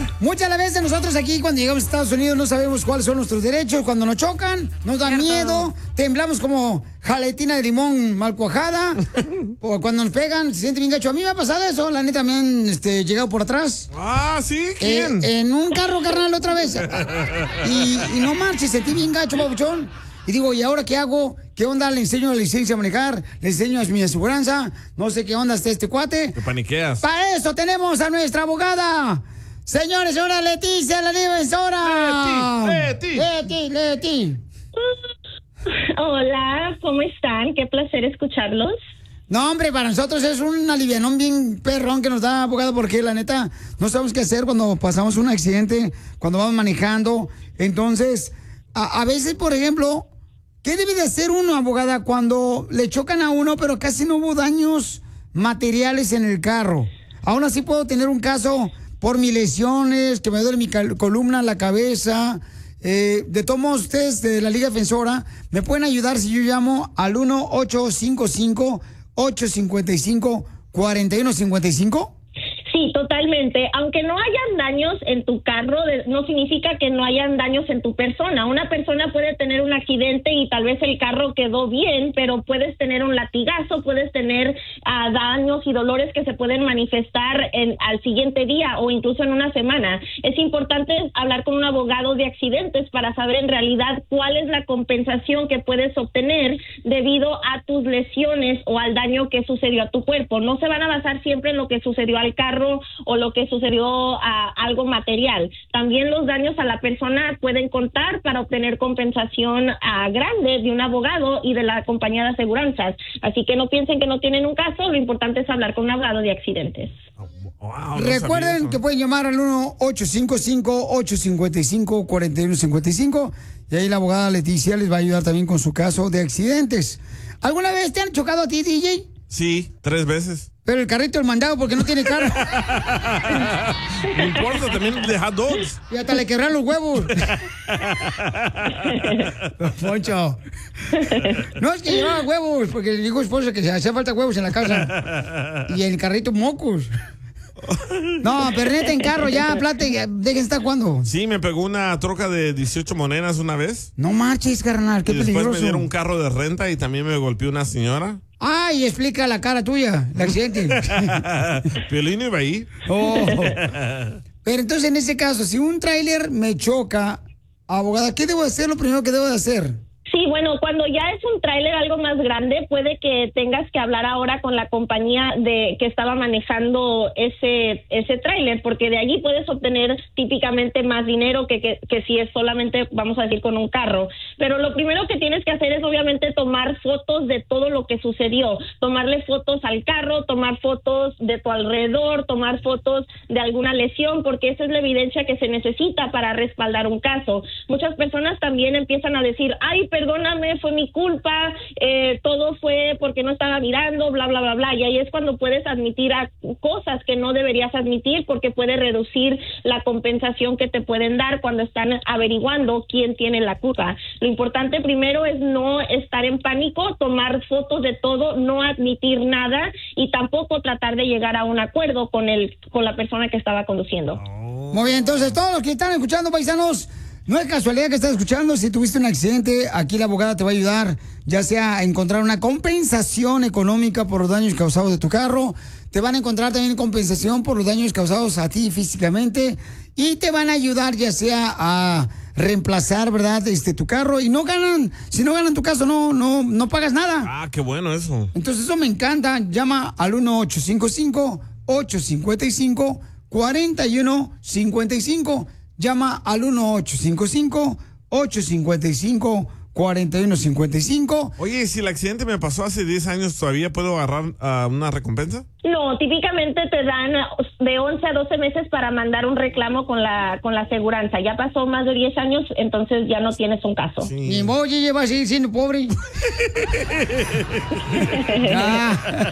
Muchas veces nosotros aquí cuando llegamos a Estados Unidos no sabemos cuáles son nuestros derechos. Cuando nos chocan, nos da miedo, temblamos como jaletina de limón mal cuajada. O cuando nos pegan, se siente bien gacho. A mí me ha pasado eso, la neta, me han llegado por atrás. Ah, ¿sí? ¿Quién? En un carro, carnal, otra vez. Y no marches, sentí bien gacho, babuchón. Y digo, ¿y ahora qué hago? ¿Qué onda? Le enseño la licencia a manejar, le enseño mi aseguranza, no sé qué onda está este cuate. Te paniqueas. Para eso tenemos a nuestra abogada. Señores, señora Leticia, la defensora. Leti. Hola, ¿cómo están? Qué placer escucharlos. No, hombre, para nosotros es un alivianón bien perrón que nos da abogado, porque la neta no sabemos qué hacer cuando pasamos un accidente, cuando vamos manejando. Entonces, a veces, por ejemplo, ¿qué debe de hacer uno, abogada, cuando le chocan a uno, pero casi no hubo daños materiales en el carro? Aún así puedo tener un caso por mis lesiones, que me duele mi columna, la cabeza. De todos modos, ustedes de la Liga Defensora me pueden ayudar si yo llamo al 1-855-855-4155. Sí, totalmente. Aunque no hayan daños en tu carro, no significa que no hayan daños en tu persona. Una persona puede tener un accidente y tal vez el carro quedó bien, pero puedes tener un latigazo, puedes tener daños y dolores que se pueden manifestar al siguiente día o incluso en una semana. Es importante hablar con un abogado de accidentes para saber en realidad cuál es la compensación que puedes obtener debido a tus lesiones o al daño que sucedió a tu cuerpo. No se van a basar siempre en lo que sucedió al carro o lo que sucedió a algo material. También los daños a la persona pueden contar para obtener compensación grande de un abogado y de la compañía de aseguranzas. Así que no piensen que no tienen un caso, lo importante es hablar con un abogado de accidentes. Wow, Recuerden que pueden llamar al 1-855-855-4155 y ahí la abogada Leticia les va a ayudar también con su caso de accidentes. ¿Alguna vez te han chocado a ti, DJ? Sí, 3 veces. Pero el carrito el mandado porque no tiene carro. No importa, también de hot dogs. Y hasta le quebraron los huevos. Poncho. No, es que llevaba huevos, porque le dijo a su esposa que hacía falta huevos en la casa. Y el carrito mocos. No, pero neta en carro ya, plate, dejen estar jugando. Sí, me pegó una troca de 18 monedas una vez. No marches, carnal, qué y después peligroso. me dieron un carro de renta y también me golpeó una señora. Ay, explica la cara tuya, el accidente. Piolín iba ahí. Oh. Pero entonces en ese caso, si un tráiler me choca, abogada, ¿qué debo hacer? Lo primero que debo de hacer. Sí, bueno, cuando ya es un tráiler algo más grande, puede que tengas que hablar ahora con la compañía que estaba manejando ese tráiler, porque de allí puedes obtener típicamente más dinero que si es solamente, vamos a decir, con un carro. Pero lo primero que tienes que hacer es obviamente tomar fotos de todo lo que sucedió, tomarle fotos al carro, tomar fotos de tu alrededor, tomar fotos de alguna lesión, porque esa es la evidencia que se necesita para respaldar un caso. Muchas personas también empiezan a decir, ay, perdóname, fue mi culpa, todo fue porque no estaba mirando, bla, bla, bla, bla. Y ahí es cuando puedes admitir cosas que no deberías admitir porque puede reducir la compensación que te pueden dar cuando están averiguando quién tiene la culpa. Lo importante primero es no estar en pánico, tomar fotos de todo, no admitir nada y tampoco tratar de llegar a un acuerdo con la persona que estaba conduciendo. Muy bien, entonces todos los que están escuchando, paisanos, no es casualidad que estás escuchando. Si tuviste un accidente, aquí la abogada te va a ayudar, ya sea a encontrar una compensación económica por los daños causados de tu carro. Te van a encontrar también compensación por los daños causados a ti físicamente. Y te van a ayudar ya sea a reemplazar, ¿verdad? Tu carro. Y no ganan, si no ganan tu caso, no pagas nada. Ah, qué bueno eso. Entonces eso me encanta. Llama al 1-855-855-4155. Llama al 1-855-855-4155. Oye, si el accidente me pasó hace 10 años, ¿todavía puedo agarrar una recompensa? No, típicamente te dan de 11 a 12 meses para mandar un reclamo con la aseguranza. Ya pasó más de 10 años, entonces ya no tienes un caso. Sí. Ni modo, ya vas a seguir siendo pobre.